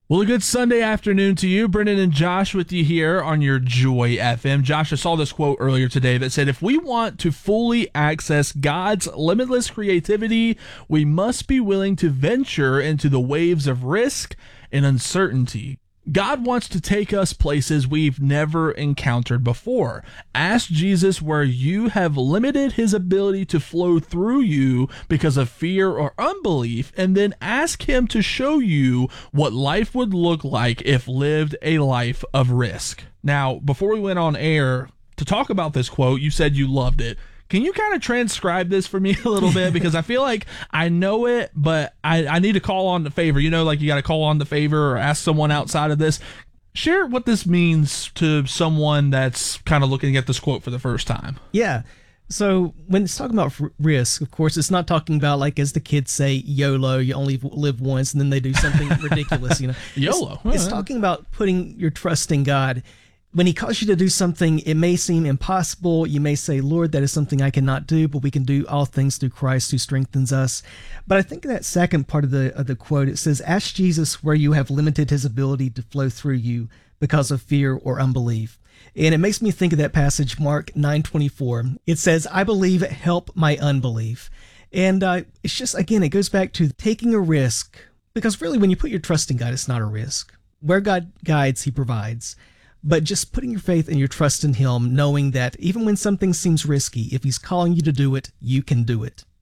Well, a good Sunday afternoon to you. Brendan and Josh with you here on your Joy FM. Josh, I saw this quote earlier today that said, if we want to fully access God's limitless creativity, we must be willing to venture into the waves of risk and uncertainty. God wants to take us places we've never encountered before. Ask Jesus where you have limited his ability to flow through you because of fear or unbelief, and then ask him to show you what life would look like if lived a life of risk. Now, before we went on air to talk about this quote, you said you loved it. Can you kind of transcribe this for me a little bit? Because I feel like I know it, but I need to call on the favor. You know, like you got to call on the favor or ask someone outside of this. Share what this means to someone that's kind of looking at this quote for the first time. Yeah. So when it's talking about risk, of course, it's not talking about, like, as the kids say, YOLO, you only live once, and then they do something ridiculous, you know. YOLO. It's talking about putting your trust in God. When he calls you to do something, it may seem impossible. You may say, Lord, that is something I cannot do, but we can do all things through Christ who strengthens us. But I think in that second part of the quote, it says, ask Jesus where you have limited his ability to flow through you because of fear or unbelief. And it makes me think of that passage, Mark 9:24. It says, I believe, help my unbelief. And it's just, again, it goes back to taking a risk, because really when you put your trust in God, it's not a risk. Where God guides, he provides. But just putting your faith and your trust in him, knowing that even when something seems risky, if he's calling you to do it, you can do it.